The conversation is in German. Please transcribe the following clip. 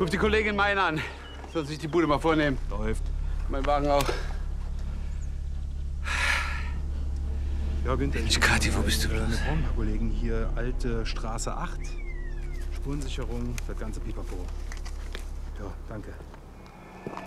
Ruf die Kollegin Mein an. Soll sich die Bude mal vornehmen. Läuft. Mein Wagen auch. Ja, Günther. Mensch, Kathi, wo bist du bloß? Meine Braunkollegen hier, alte Straße 8. Spurensicherung, das ganze Pipapo. Ja, danke.